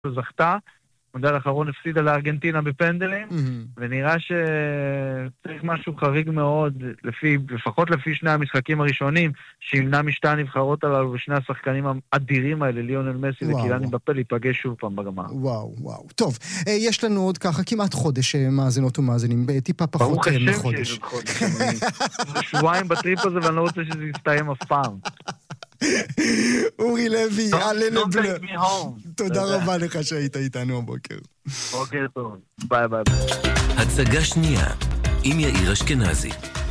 זכתה, מונדיאל האחרון הפסידה לארגנטינה בפנדלים, ונראה שצריך משהו חריג מאוד, לפחות לפי שני המשחקים הראשונים, שימנע משתי הנבחרות הללו ושני השחקנים האדירים האלה, ליונל מסי וקיליאן אמבפה, להיפגש שוב פעם בגמר. וואו. טוב, יש לנו עוד ככה כמעט חודש מאזינות ומאזינים, טיפה פחות מחודש. ברוך השם שבועיים בטריפ הזה, ואני לא רוצה שזה יסתיים אף פעם. אורי לוי, תודה רבה לך שהיית איתנו הבוקר. בוקר טוב, ביי. הצגה שנייה עם יאיר אשכנזי.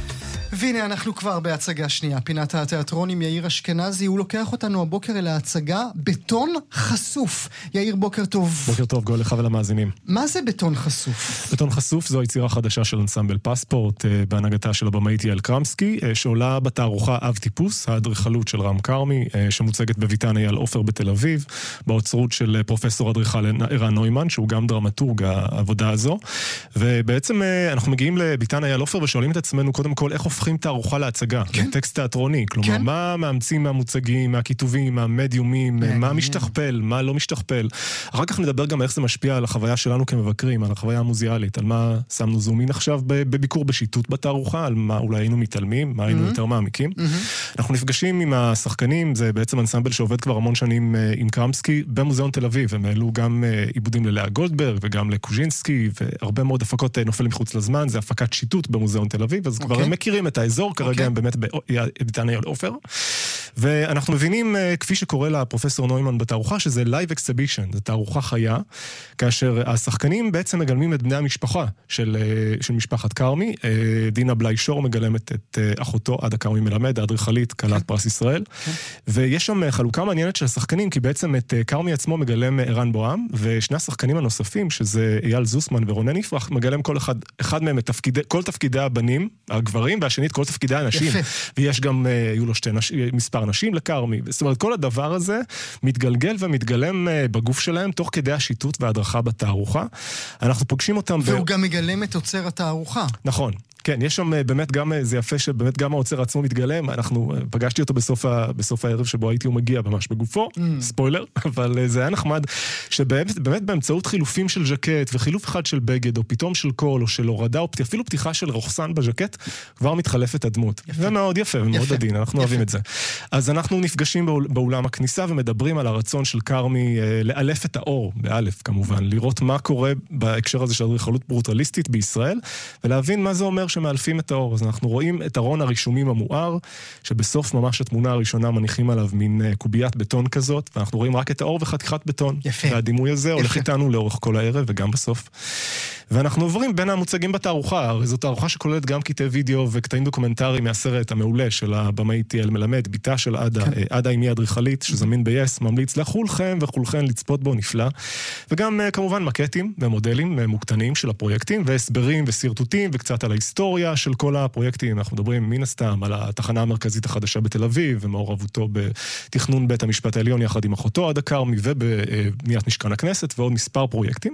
והנה אנחנו כבר בהצגה שנייה, פינת התיאטרון עם יאיר אשכנזי. הוא לוקח אותנו הבוקר אל ההצגה בטון חשוף. יאיר, בוקר טוב. בוקר טוב, גול לך ולמאזינים. מה זה בטון חשוף? בטון חשוף זו היצירה חדשה של אנסמבל פספורט, בהנהגתה של הבמאית יעל קרמסקי, שעולה בתערוכה אב טיפוס, האדריכלות של רם כרמי, שמוצגת בביתן אייל עופר בתל אביב, באוצרות של פרופסור אדריכל ערן נוימן, שהוא גם דרמטורג העבודה הזו. ובעצם אנחנו מגיעים לביתן אייל עופר ושואלים את עצמנו קודם כל איך הופכים תערוכה להצגה, טקסט תיאטרוני, כלומר, מה מאמצים מהמוצגים, מהכיתובים, מהמדיומים, מה משתכפל, מה לא משתכפל. אחר כך נדבר גם איך זה משפיע על החוויה שלנו כמבקרים, על החוויה המוזיאלית, על מה שמנו זומין עכשיו בביקור בשיטוט בתערוכה, על מה אולי היינו מתעלמים, מה היינו יותר מעמיקים. אנחנו נפגשים עם השחקנים, זה בעצם אנסמבל שעובד כבר המון שנים עם קרמסקי במוזיאון תל אביב, הם העלו גם עיבודים ללאה גולדברג וגם לקוז'ינסקי, והרבה מאוד הפקות נופלים מחוץ לזמן, זה הפקת שיטוט במוזיאון תל אביב, אז כבר הם מכירים את האזור, כרגע הם באמת בביתן אייל עופר. ואנחנו מבינים, כפי שקורא לפרופסור נוימן בתערוכה, שזה לייב אקסיבישן, זו תערוכה חיה, כאשר השחקנים בעצם מגלמים את בני המשפחה של משפחת כרמי. דינה בלי שור מגלמת את אחותו עדה כרמי מלמד, האדריכלית, כלת פרס ישראל. ויש שם חלוקה מעניינת של השחקנים, כי בעצם את כרמי עצמו מגלם ערן בוהם, ושני השחקנים הנוספים, שזה אייל זוסמן ורונן יפרח, מגלם כל אחד מהם את כל תפקידי הבנים, הגברים, והשני את כל תפקידי האנשים. ויש גם, היו לו מספר נשים לקרמי. זאת אומרת, כל הדבר הזה מתגלגל ומתגלם בגוף שלהם, תוך כדי השיטוט וההדרכה בתערוכה. אנחנו פוגשים אותם והוא גם מגלם את עוצר התערוכה. נכון. כן, יש שם באמת גם, זה יפה שבאמת גם האוצר עצמו מתגלם, פגשתי אותו בסוף הערב שבו הייתי ומגיע ממש בגופו, ספוילר, אבל זה היה נחמד, שבאמת באמצעות חילופים של ז'קט, וחילוף אחד של בגד, או פתאום של קול, או של הורדה, או אפילו פתיחה של רוחסן בז'קט, כבר מתחלפת הדמות. זה מאוד יפה ומאוד עדין, אנחנו אוהבים את זה. אז אנחנו נפגשים באולם הכניסה, ומדברים על הרצון של כרמי לאלף את האור, באלף כמובן, לראות מה קורה בהקשר הזה של אדריכלות ברוטליסטית בישראל, ולהבין מה זה אומר שמאלפים את האור. אז אנחנו רואים את ארון הרישומים המואר, שבסוף ממש התמונה הראשונה מניחים עליו מין קוביית בטון כזאת, ואנחנו רואים רק את האור וחתיכת בטון. יפה. והדימוי הזה הולך איתנו לאורך כל הערב וגם בסוף. ואנחנו עוברים בין המוצגים בתערוכה, הרי זו תערוכה שכוללת גם קטעי וידאו וקטעים דוקומנטריים מהסרט המעולה של הבמאית יעל מלמד, ביתה של עדה אימי אדריכלית, שזמין ב-yes, ממליץ לכולכם וכולכן לצפות בו, נפלא. וגם כמובן מקטים ומודלים מוקטנים של הפרויקטים, והסברים וסרטוטים, וקצת על ההיסטוריה של כל הפרויקטים. אנחנו מדברים מן הסתם על התחנה המרכזית החדשה בתל אביב, ומעורבותו בתכנון בית המשפט העליון יחד עם אחותו עדה כרמי, ובבניית משכן הכנסת, ועוד מספר פרויקטים.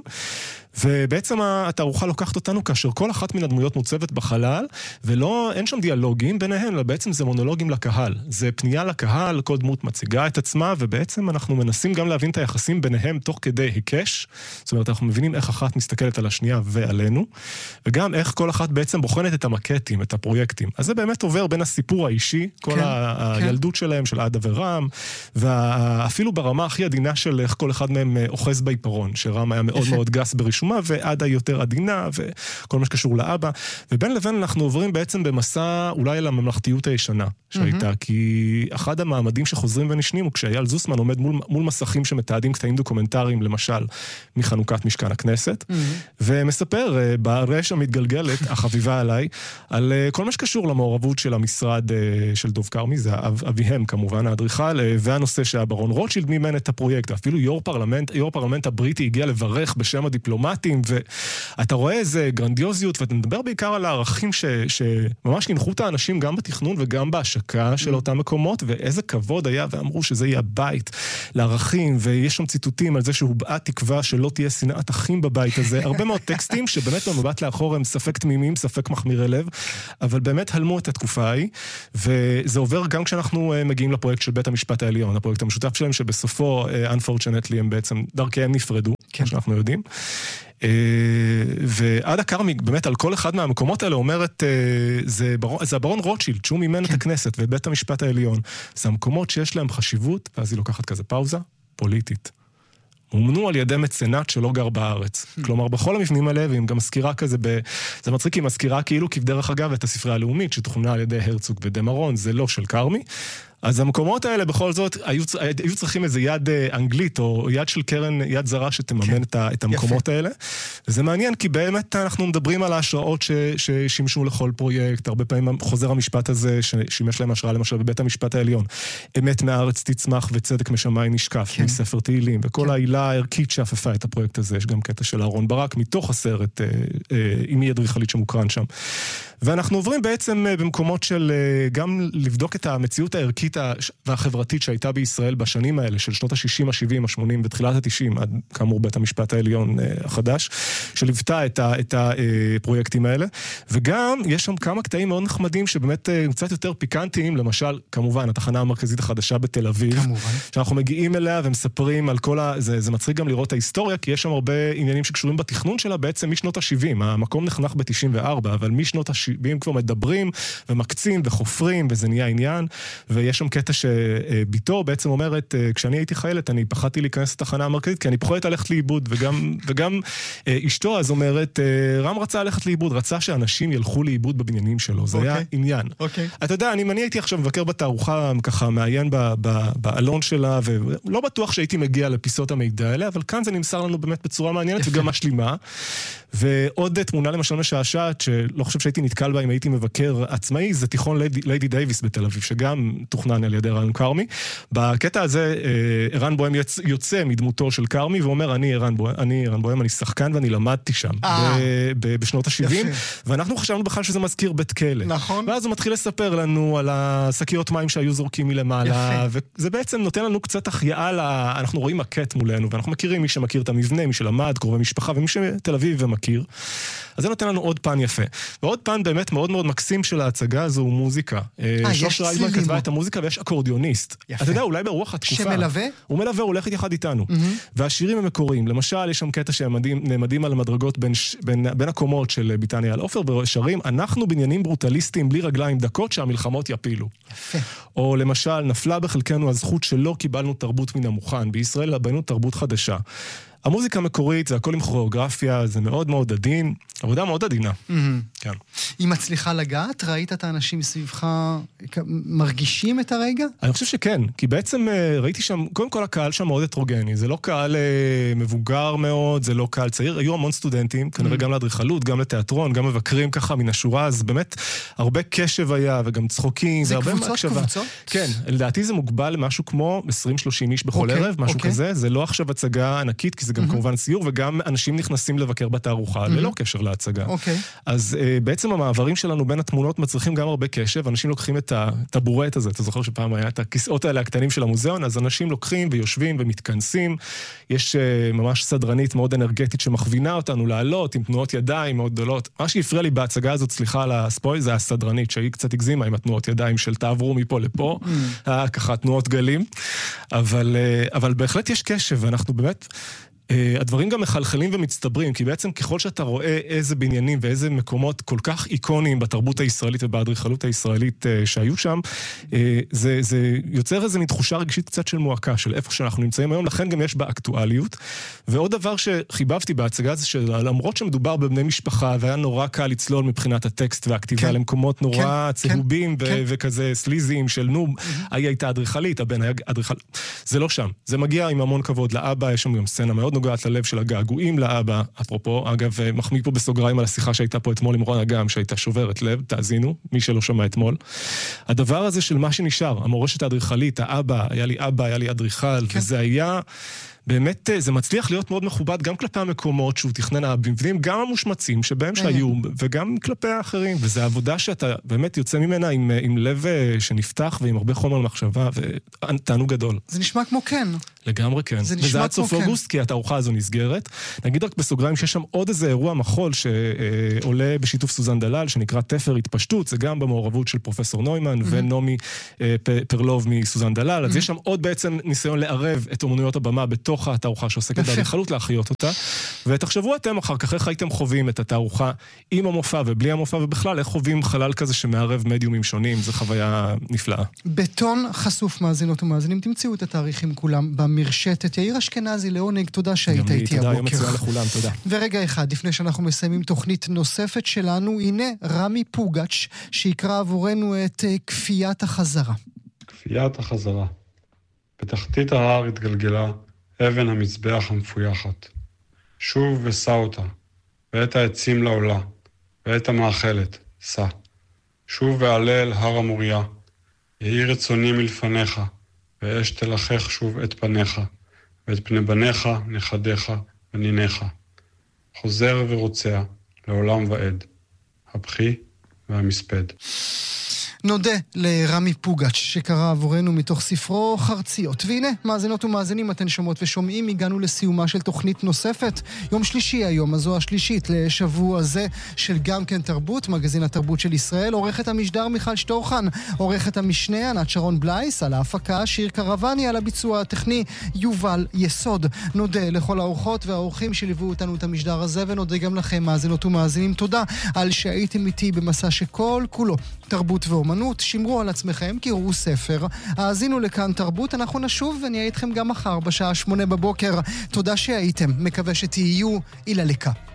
ובעצם התערוכה לוקחת אותנו כאשר כל אחת מן הדמויות מוצבת בחלל, אין שם דיאלוגים ביניהן, אלא בעצם זה מונולוגים לקהל. זה פנייה לקהל, כל דמות מציגה את עצמה, ובעצם אנחנו מנסים גם להבין את היחסים ביניהם תוך כדי היקש. זאת אומרת, אנחנו מבינים איך אחת מסתכלת על השנייה ועלינו, וגם איך כל אחת בעצם בוחנת את המקטים, את הפרויקטים. אז זה באמת עובר בין הסיפור האישי, כל הילדות שלהם, של עדה ורם, ואפילו ברמה הכי עדינה של איך כל אחד מהם אוחז בעיפרון, שרם היה מאוד מאוד גס ברישומה, ועדה יותר עדינה, וכל מה שקשור לאבא. ובין לבין אנחנו עוברים בעצם במסע אולי לממלכתיות הישנה שהייתה, כי אחד המעמדים שחוזרים ונשנים הוא כשאייל זוסמן עומד מול מסכים שמתעדים קטעים דוקומנטריים, למשל, מחנוכת משכן הכנסת, ומספר ברשת המתגלגלת, החביבה עליי, על כל מה שקשור למעורבות של המשרד של דוב כרמי, זה אביהם כמובן, האדריכל, והנושא שהברון רוטשילד מימן את הפרויקט, אפילו יו"ר פרלמנט הבריטי הגיע לברך בשם הדיפלומטיה, דרמטיים, ואתה רואה איזה גרנדיוזיות, ואתה מדבר בעיקר על הערכים שממש הנחו את האנשים גם בתכנון וגם בהשקה של אותם מקומות, ואיזה כבוד היה, ואמרו שזה יהיה הבית לערכים, ויש שם ציטוטים על זה שהובעה תקווה שלא תהיה שנאת אחים בבית הזה, הרבה מאוד טקסטים שבאמת במבט לאחור הם ספק תמימים, ספק מחמירי לב, אבל באמת הלמו את התקופה ההיא, וזה עובר גם כשאנחנו מגיעים לפרויקט של בית המשפט העליון, הפרויקט המשותף שלהם, שבסופו, unfortunately, הם בעצם דרכיהם נפרדו, כמו שאנחנו יודעים. ועד הכרמי, באמת, על כל אחד מהמקומות האלה אומרת, זה הברון רוטשילד, שהוא מימן את הכנסת ובית המשפט העליון. זה המקומות שיש להם חשיבות, ואז היא לוקחת כזה פאוזה פוליטית. מומנו על ידי מצנט שלא גר בארץ. כלומר, בכל המבנים האלה, והיא גם מזכירה כזה, זה מצחיק, היא מזכירה כאילו כבדרך אגב את הספרייה הלאומית, שתוכנה על ידי הרצוג ודמרון, זה לא של כרמי. אז המקומות האלה בכל זאת היו צריכים איזה יד אנגלית או יד של קרן, יד זרה שתממן את המקומות האלה. וזה מעניין כי באמת אנחנו מדברים על ההשראות ששימשו לכל פרויקט, הרבה פעמים חוזר המשפט הזה ששימש להם השראה למשל בבית המשפט העליון. אמת מהארץ תצמח וצדק משמיים נשקף, מספר תהילים, וכל העילה הערכית שאפפה את הפרויקט הזה, יש גם קטע של אהרון ברק מתוך הסרט עם יד אדריכלית שמוקרן שם. ואנחנו עוברים בעצם במקומות של גם לבדוק את המציאות הערכית והחברתית שהייתה בישראל בשנים האלה, של שנות ה-60, ה-70, ה-80 ותחילת ה-90, עד כאמור בית המשפט העליון החדש, שליוותה את הפרויקטים האלה. וגם יש שם כמה קטעים מאוד נחמדים שבאמת קצת יותר פיקנטיים, למשל, כמובן, התחנה המרכזית החדשה בתל אביב, שאנחנו מגיעים אליה ומספרים על כל זה מצחיק גם לראות את ההיסטוריה, כי יש שם הרבה עניינים שקשורים בתכנון שלה בעצם משנות ה-70. המקום נחנך ב-94, אבל משנות ה-70 כבר מדברים ומקצים וחופרים, וזה נהיה עניין, ויש שם קטע שביתו בעצם אומרת, כשאני הייתי חיילת, אני פחדתי להיכנס לתחנה המרכזית, כי אני פוחדת ללכת לאיבוד, וגם אשתו אז אומרת, רם רצה ללכת לאיבוד, רצה שאנשים ילכו לאיבוד בבניינים שלו, זה היה עניין. אתה יודע, אני הייתי עכשיו מבקר בתערוכה, ככה מעיין באלון שלה, ולא בטוח שהייתי מגיע לפיסות המידע האלה, אבל כאן זה נמסר לנו באמת בצורה מעניינת וגם משלימה. ועוד תמונה למשל משעשעת, שלא חושב שהייתי נתקל בה אם הייתי מבקר עצמאי, זה תיכון ליידי דייביס בתל אביב, שגם תוכנן על ידי ערן כרמי. בקטע הזה, ערן בוהם יוצא מדמותו של כרמי, ואומר, אני ערן בוהם, אני שחקן ואני למדתי שם, בשנות ה-70, ואנחנו חשבנו בכלל שזה מזכיר בית כלא. נכון. ואז הוא מתחיל לספר לנו על השקיות מים שהיו זורקים מלמעלה, וזה בעצם נותן לנו קצת החייאה, אנחנו רואים מקט מולנו, ואנחנו מכירים מי שמכיר את המבנה, מי שלמד, קרובי משפחה, ומי שתל אביב ומכיר. אז זה נותן לנו עוד פן יפה. ועוד פן באמת מאוד מאוד מקסים של ההצגה הזו הוא מוזיקה. שוש רייזמן כתבה את המוזיקה ויש אקורדיוניסט. אתה יודע, אולי ברוח התקופה. שמלווה? הוא מלווה, הוא הולך יחד איתנו. והשירים הם מקוריים. למשל, יש שם קטע שהם נעמדים על המדרגות בין הקומות של ביתניה על עופר, ושרים, אנחנו בניינים ברוטליסטיים בלי רגליים דקות שהמלחמות יפילו. יפה. או למשל, נפלה בחלקנו הזכות שלא קיבלנו תרבות מן המוכן. בישראל בנינו תרבות חדשה. המוזיקה המקורית, זה הכל עם כוריאוגרפיה, זה מאוד מאוד עדין, עבודה מאוד עדינה. כן. היא מצליחה לגעת? ראית את האנשים סביבך מרגישים את הרגע? אני חושב שכן, כי בעצם ראיתי שם, קודם כל הקהל שם מאוד הטרוגני, זה לא קהל מבוגר מאוד, זה לא קהל צעיר, היו המון סטודנטים, כנראה גם לאדריכלות, גם לתיאטרון, גם מבקרים ככה מן השורה, אז באמת הרבה קשב היה, וגם צחוקים, זה קבוצות? כן, לדעתי זה מוגבל למשהו כמו 20-30 איש בכל ערב, משהו כזה, זה לא עכשיו הצגה ענקית, כי זה גם כמובן סיור, וגם אנשים נכנסים לבקר בתערוכה, ללא קשר להצגה. אז בעצם המעברים שלנו בין התמונות מצריכים גם הרבה קשב, אנשים לוקחים את הטבורט הזה, אתה זוכר שפעם היה את הכיסאות האלה הקטנים של המוזיאון, אז אנשים לוקחים ויושבים ומתכנסים, יש ממש סדרנית מאוד אנרגטית שמכווינה אותנו לעלות, עם תנועות ידיים מאוד גדולות. מה שהפריע לי בהצגה הזאת, סליחה על הספויל, זה הסדרנית, שהיא קצת הגזימה עם התנועות ידיים של תעברו מפה לפה, ככה תנועות גלים, אבל בהחלט יש קשב, ואנחנו באמת הדברים גם מחלחלים ומצטברים, כי בעצם ככל שאתה רואה איזה בניינים ואיזה מקומות כל כך איקוניים בתרבות הישראלית ובאדריכלות הישראלית שהיו שם, זה יוצר איזו תחושה רגשית קצת של מועקה, של איפה שאנחנו נמצאים היום, לכן גם יש בה אקטואליות. ועוד דבר שחיבבתי בהצגה זה שלמרות שמדובר בבני משפחה, והיה נורא קל לצלול מבחינת הטקסט והכתיבה למקומות נורא צהובים וכזה סליזיים של נוב, היא הייתה אדריכלית, הבן היה אדריכל. זה לא שם. זה מגיע עם המון כבוד לאבא, יש שם גם סצנה מאוד נוגעת ללב של הגעגועים לאבא, אפרופו, אגב, מחמיא פה בסוגריים על השיחה שהייתה פה אתמול עם רון אגם, שהייתה שוברת לב, תאזינו, מי שלא שמע אתמול. הדבר הזה של מה שנשאר, המורשת האדריכלית, האבא, היה לי אדריכל, וזה היה באמת זה מצליח להיות מאוד מכובד גם כלפי המקומות שהוא תכנן, המבנים, גם המושמצים שבהם שהיו, וגם כלפי האחרים, וזו עבודה שאתה באמת יוצא ממנה עם לב שנפתח ועם הרבה חומר למחשבה, ותענוג גדול. זה נשמע כמו כן. לגמרי כן. וזה עד סוף אוגוסט, כי התערוכה הזו נסגרת. נגיד רק בסוגריים שיש שם עוד איזה אירוע מחול שעולה בשיתוף סוזן דלל, שנקרא תפר התפשטות, זה גם במעורבות של פרופסור נוימן ונומי פרלוב מסוזן דלל, אז יש שם עוד בעצם ניסיון לערב את אומנויות הבמה בתוך התערוכה שעוסקת באדריכלות, להחיות אותה. ותחשבו אתם אחר כך, איך הייתם חווים את התערוכה עם המופע ובלי המופע, ובכלל איך חווים חלל כזה שמערב מדיומים שונים, זו חוויה נפלאה. בטון חשוף, מאזינות ומאזינים, תמצאו את התאריכים כולם במרשתת. יאיר אשכנזי, לעונג, תודה שהיית איתי הבוקר. תודה, יום מצוין לכולם, תודה. ורגע אחד, לפני שאנחנו מסיימים תוכנית נוספת שלנו, הנה רמי פוגץ' שיקרא עבורנו את כפיית החזרה. כפיית החזרה. בתחתית ההר התגלגלה אבן המזבח המפויחת. שוב ושא אותה, ואת העצים לעולה, ואת המאכלת, שא. שוב ועלה אל הר המוריה, יהי רצוני מלפניך, ואש תלחך שוב את פניך, ואת פני בניך, נכדיך וניניך. חוזר ורוצע, לעולם ועד, הבכי והמספד. נודה לרמי פוגץ' שקרא עבורנו מתוך ספרו חרציות. והנה, מאזינות ומאזינים, אתן שומעות ושומעים, הגענו לסיומה של תוכנית נוספת. יום שלישי היום, אז זו השלישית לשבוע הזה של גם כן תרבות, מגזין התרבות של ישראל. עורכת המשדר מיכל שטורחן, עורכת המשנה ענת שרון בלייס, על ההפקה שיר קרבני, על הביצוע הטכני יובל יסוד. נודה לכל האורחות והאורחים שליוו אותנו את המשדר הזה, ונודה גם לכם, מאזינות ומאזינים. תודה על שהייתם איתי במסע שכל כולו תרבות ואומנות. שמרו על עצמכם, קראו ספר, האזינו לכאן תרבות, אנחנו נשוב ונהיה איתכם גם מחר בשעה 8 בבוקר. תודה שהייתם, מקווה שתהיו אילליקה.